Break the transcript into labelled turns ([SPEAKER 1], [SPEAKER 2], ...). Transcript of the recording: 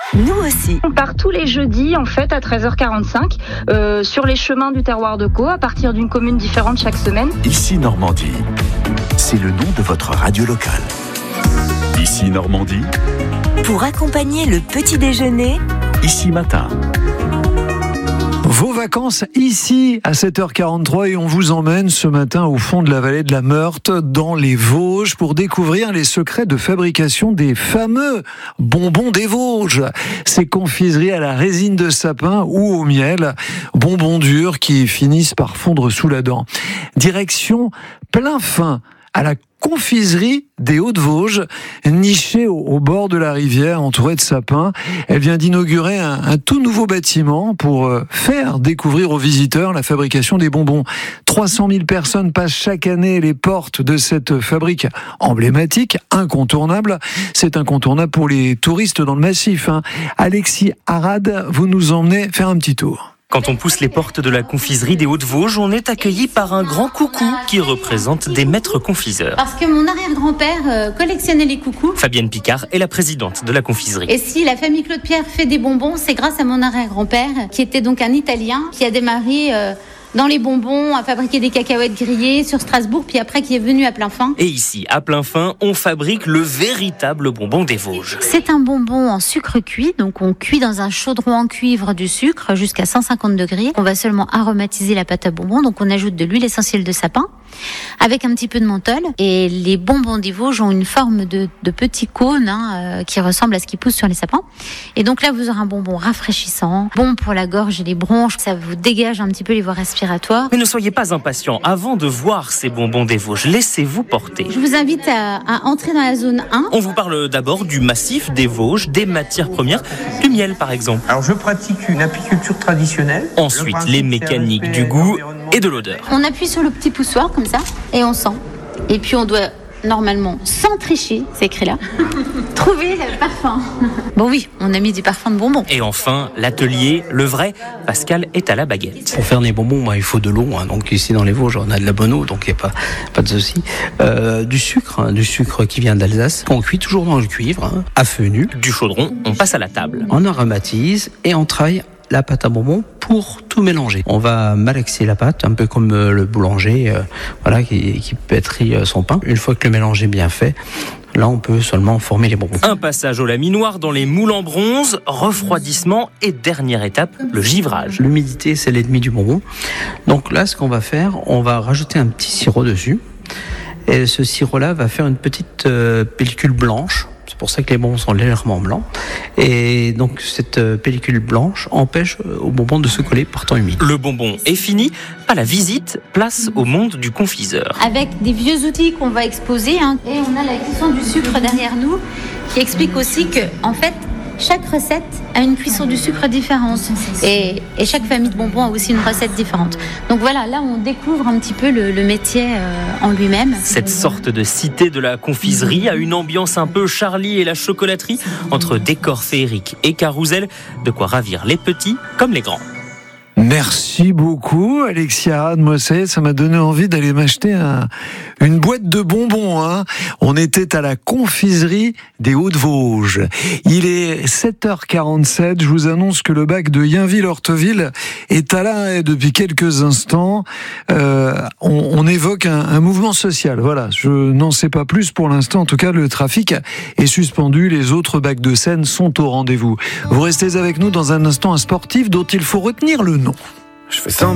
[SPEAKER 1] Nous aussi.
[SPEAKER 2] On part tous les jeudis en fait à 13h45 sur les chemins du terroir de Caux à partir d'une commune différente chaque semaine.
[SPEAKER 3] Ici Normandie, c'est le nom de votre radio locale. Ici Normandie.
[SPEAKER 1] Pour accompagner le petit déjeuner.
[SPEAKER 3] Ici Matin.
[SPEAKER 4] Vos vacances ici à 7h43 et on vous emmène ce matin au fond de la vallée de la Meurthe dans les Vosges pour découvrir les secrets de fabrication des fameux bonbons des Vosges. Ces confiseries à la résine de sapin ou au miel, bonbons durs qui finissent par fondre sous la dent. Direction Plainfin à la confiserie des Hauts-de-Vosges, nichée au bord de la rivière, entourée de sapins. Elle vient d'inaugurer un tout nouveau bâtiment pour faire découvrir aux visiteurs la fabrication des bonbons. 300 000 personnes passent chaque année les portes de cette fabrique emblématique, incontournable. C'est incontournable pour les touristes dans le massif. Alexis Arad, vous nous emmenez faire un petit tour.
[SPEAKER 5] Quand on pousse les portes de la confiserie des Hauts-de-Vosges, on est accueilli par un grand coucou qui représente des maîtres confiseurs.
[SPEAKER 6] Parce que mon arrière-grand-père collectionnait les coucous.
[SPEAKER 5] Fabienne Picard est la présidente de la confiserie.
[SPEAKER 6] Et si la famille Claude Pierre fait des bonbons, c'est grâce à mon arrière-grand-père, qui était donc un Italien, qui a démarré dans les bonbons, à fabriquer des cacahuètes grillées sur Strasbourg, puis après qui est venu à Plainfin.
[SPEAKER 5] Et ici, à Plainfin, on fabrique le véritable bonbon des Vosges.
[SPEAKER 6] C'est un bonbon en sucre cuit, donc on cuit dans un chaudron en cuivre du sucre jusqu'à 150 degrés. On va seulement aromatiser la pâte à bonbons, donc on ajoute de l'huile essentielle de sapin avec un petit peu de menthol. Et les bonbons des Vosges ont une forme de petits cônes qui ressemblent à ce qui pousse sur les sapins. Et donc là, vous aurez un bonbon rafraîchissant, bon pour la gorge et les bronches. Ça vous dégage un petit peu les voies respiratoires.
[SPEAKER 5] Mais ne soyez pas impatients. Avant de voir ces bonbons des Vosges, laissez-vous porter.
[SPEAKER 6] Je vous invite à entrer dans la zone 1.
[SPEAKER 5] On vous parle d'abord du massif des Vosges, des matières premières, du miel par exemple.
[SPEAKER 7] Alors je pratique une apiculture traditionnelle.
[SPEAKER 5] Ensuite, les mécaniques du goût et de l'odeur.
[SPEAKER 6] On appuie sur le petit poussoir comme ça et on sent. Et puis on doit normalement, sans tricher, c'est écrit là, trouver le parfum. Bon oui, on a mis du parfum de bonbons.
[SPEAKER 5] Et enfin, l'atelier, le vrai, Pascal est à la baguette.
[SPEAKER 8] Pour faire des bonbons, il faut de l'eau. Donc ici dans les Vosges, on a de la bonne eau, donc il n'y a pas de souci. Du sucre qui vient d'Alsace. On cuit toujours dans le cuivre, à feu nu.
[SPEAKER 5] Du chaudron, on passe à la table.
[SPEAKER 8] On aromatise et on travaille la pâte à bonbons pour tout mélanger. On va malaxer la pâte, un peu comme le boulanger qui pétrit son pain. Une fois que le mélange est bien fait, là on peut seulement former les bonbons.
[SPEAKER 5] Un passage au laminoir dans les moules en bronze, refroidissement et dernière étape, le givrage.
[SPEAKER 8] L'humidité, c'est l'ennemi du bonbon. Donc là, ce qu'on va faire, on va rajouter un petit sirop dessus. Et ce sirop-là va faire une petite pellicule blanche. C'est pour ça que les bonbons sont légèrement blancs. Et donc cette pellicule blanche empêche aux bonbons de se coller par temps humide.
[SPEAKER 5] Le bonbon est fini. À la visite, place au monde du confiseur.
[SPEAKER 6] Avec des vieux outils qu'on va exposer. Et on a la cuisson du sucre derrière nous qui explique aussi que, en fait, chaque recette a une cuisson du sucre différente et chaque famille de bonbons a aussi une recette différente. Donc voilà, là on découvre un petit peu le métier en lui-même.
[SPEAKER 5] Cette sorte de cité de la confiserie a une ambiance un peu Charlie et la chocolaterie, entre décor féerique et carrousel, de quoi ravir les petits comme les grands.
[SPEAKER 4] Merci beaucoup, Alexis Arad. Moi, ça m'a donné envie d'aller m'acheter une boîte de bonbons. On était à la confiserie des Hauts-de-Vosges. Il est 7h47. Je vous annonce que le bac de Yainville-Horteville est à l'arrêt depuis quelques instants. On évoque un mouvement social. Voilà, je n'en sais pas plus pour l'instant. En tout cas, le trafic est suspendu. Les autres bacs de Seine sont au rendez-vous. Vous restez avec nous dans un instant, un sportif dont il faut retenir le nom.
[SPEAKER 9] Je fais semblant.